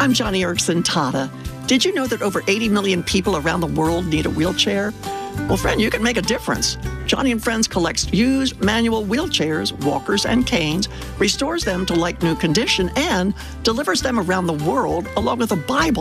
I'm Johnny Erickson Tata. Did you know that over 80 million people around the world need a wheelchair? Well, friend, you can make a difference. Johnny and Friends collects used manual wheelchairs, walkers, and canes, restores them to like-new condition, and delivers them around the world along with a Bible